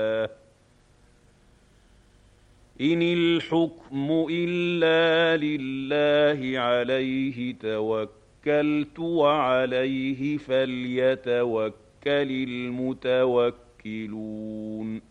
إن الحكم إلا لله عليه توكلت وعليه فليتوكل المتوكلون